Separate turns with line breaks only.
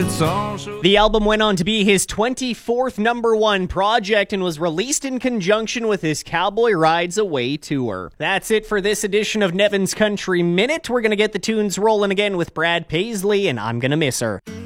The album went on to be his 24th #1 project and was released in conjunction with his Cowboy Rides Away tour. That's it for this edition of Nevin's Country Minute. We're going to get the tunes rolling again with Brad Paisley, and I'm going to miss her.